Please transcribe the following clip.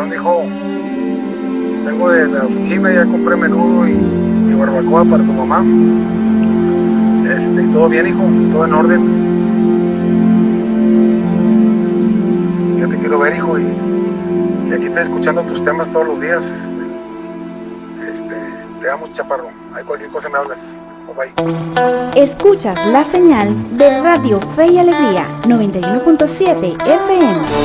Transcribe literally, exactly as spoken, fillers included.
Perdón, hijo. Vengo de la oficina, ya compré menudo y, y barbacoa para tu mamá. Este, todo bien, hijo, todo en orden. Ya te quiero ver, hijo, y, y aquí estoy escuchando tus temas todos los días. Este, te amo, chaparro. Hay cualquier cosa me hablas. Bye bye. Escuchas la señal de Radio Fe y Alegría noventa y uno punto siete F M.